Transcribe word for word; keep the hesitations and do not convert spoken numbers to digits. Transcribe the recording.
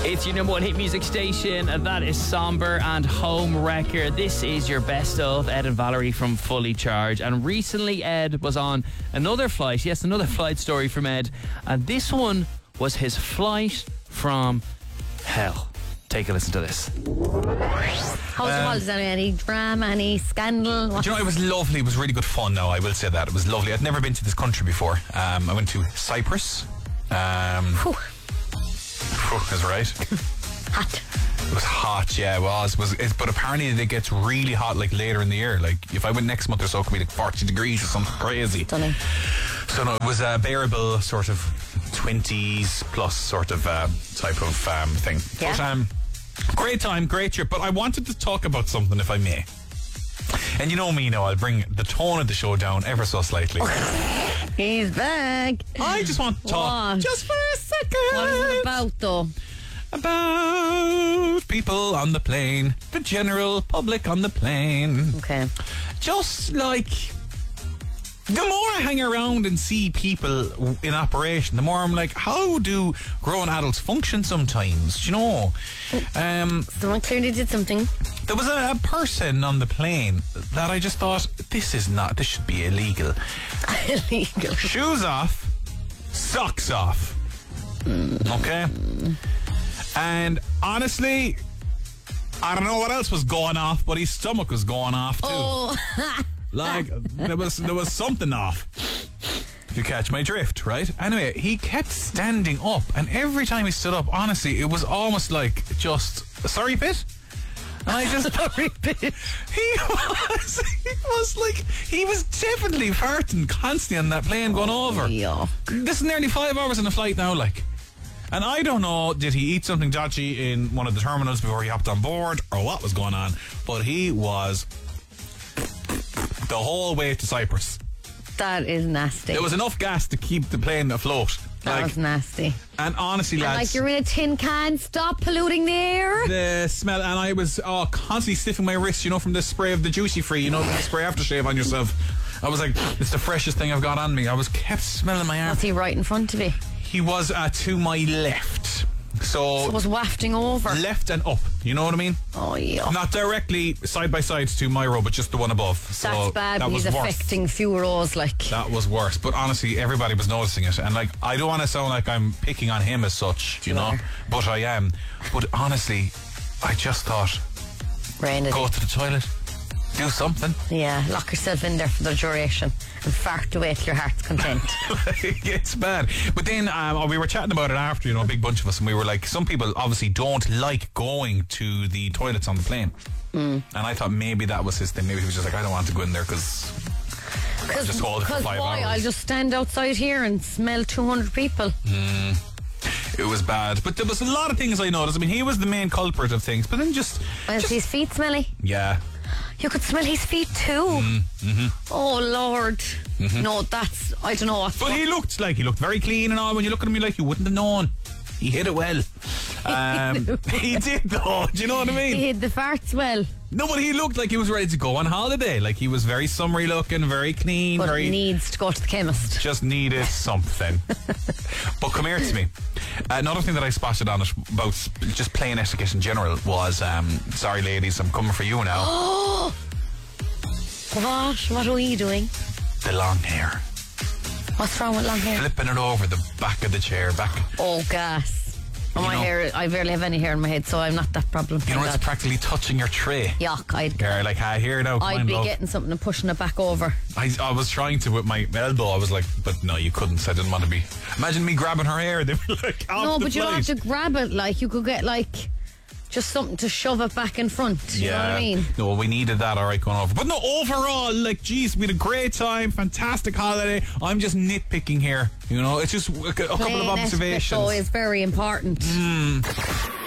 It's your number one hit music station, and that is Somber and Home Wrecker. This is your best of Ed and Valerie from Fully Charged. And recently Ed was on another flight. Yes, another flight story from Ed. And this one was his flight from hell. Take a listen to this. How's the holidays? Any drama, any scandal? Do you know, it was lovely. It was really good fun now, I will say that. It was lovely. I'd never been to this country before. Um, I went to Cyprus. Um, Whew. That's right. Hot. It was hot, yeah, it was. It was it, but apparently it gets really hot like later in the year. Like if I went next month or so, it could be like forty degrees or something crazy. Stunning. So no, it was a bearable sort of twenties plus sort of uh, type of um, thing. Yeah. But um, great time, great trip. But I wanted to talk about something, if I may. And you know me now, I'll bring the tone of the show down ever so slightly. He's back. I just want to talk What? just for a second. What is it about, though? About people on the plane, the general public on the plane. Okay. Just like, the more I hang around and see people in operation, the more I'm like, how do grown adults function sometimes? Do you know? Um, Someone clearly did something. there was a, a person on the plane that I just thought, this is not, this should be illegal. Illegal. Shoes off, socks off. Okay? And honestly, I don't know what else was going off, but his stomach was going off too. Oh. Like there was there was something off. If you catch my drift, right? Anyway, he kept standing up, and every time he stood up, honestly, it was almost like just sorry, Pit. And I just Sorry, Pit. he was he was like he was definitely farting constantly on that plane going over. Yuck. This is nearly five hours in a flight now, like. And I don't know, did he eat something dodgy in one of the terminals before he hopped on board, or what was going on? But he was the whole way to Cyprus. That is nasty. There was enough gas to keep the plane afloat. that Like, was nasty. and honestly, And lads, like you're in a tin can, stop polluting the air. the smell, and I was oh, constantly sniffing my wrist, you know, from the spray of the Juicy Free, you know, the spray aftershave on yourself. I was like, it's the freshest thing I've got on me. I was kept smelling my arm. Was he right in front of you? He was uh, to my left. So, It was wafting over. left and up, you know what I mean? Oh, yeah. Not directly side by side to my row, but just the one above. So That's bad that when was he's worse. affecting few rows, like. That was worse. But honestly, everybody was noticing it. And like, I don't want to sound like I'm picking on him as such, you You know, are. but I am. But honestly, I just thought, Rain it. go to the toilet, do something. Yeah, lock yourself in there for the duration and fart away till your heart's content. It's bad. But then um, we were chatting about it after, you know, a big bunch of us, and we were like, some people obviously don't like going to the toilets on the plane. Mm. And I thought maybe that was his thing. Maybe he was just like, I don't want to go in there because Because just hold it for five why? hours. I'll just stand outside here and smell two hundred people. it was bad. But there was a lot of things I noticed. I mean, he was the main culprit of things, but then just, Was just his feet smelly? yeah. You could smell his feet too. Mm-hmm. Oh, Lord. No, that's, I don't know what. But he looked like, he looked very clean and all. When you look at him, you're like, you wouldn't have known. He hid it well. Um, he did though, do you know what I mean? He hid the farts well. No, but he looked like he was ready to go on holiday. Like he was very summery looking, very clean, But very... he needs to go to the chemist. just needed something. But come here to me. Uh, another thing that I spotted on it about just plain etiquette in general was, um, sorry ladies, I'm coming for you now. Oh! What? What are we doing? The long hair. What's wrong with long hair? Flipping it over the back of the chair, back. Oh, gas. Oh, You my know- hair, I barely have any hair in my head, so I'm not that problem. You know, thank it's God. practically touching your tray. Yuck, I'd, You're like, ah, here now, come I'd on, be love. getting something and pushing it back over. I, I was trying to with my elbow. I was like, but no, you couldn't. So I didn't want to be. Imagine me grabbing her hair. They were like, off No, the but you don't flight. have to grab it. Like, you could get, like, just something to shove it back in front. You know what I mean? No, we needed that, all right, going over. But no, overall, like, geez, we had a great time, fantastic holiday. I'm just nitpicking here. You know, it's just a, a couple Plain of etiquette, observations. though, is very important. Mm.